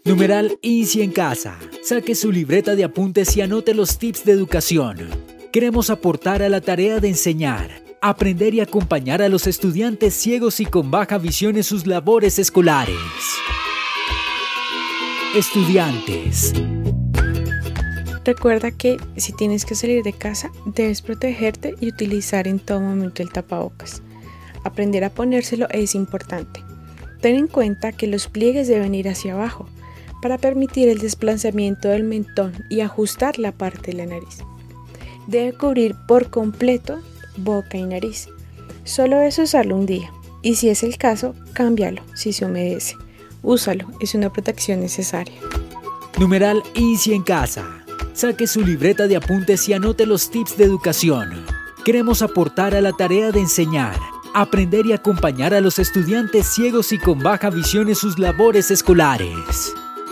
Numeral Inicie en casa. Saque su libreta de apuntes y anote los tips de educación. Queremos aportar a la tarea de enseñar, aprender y acompañar a los estudiantes ciegos y con baja visión en sus labores escolares. Estudiantes. Recuerda que si tienes que salir de casa, debes protegerte y utilizar en todo momento el tapabocas. Aprender a ponérselo es importante. Ten en cuenta que los pliegues deben ir hacia abajo para permitir el desplazamiento del mentón y ajustar la parte de la nariz. Debe cubrir por completo boca y nariz. Solo es usarlo un día y si es el caso, cámbialo si se humedece. Úsalo, es una protección necesaria. Numeral Inicie en casa. Saque su libreta de apuntes y anote los tips de educación. Queremos aportar a la tarea de enseñar, aprender y acompañar a los estudiantes ciegos y con baja visión en sus labores escolares.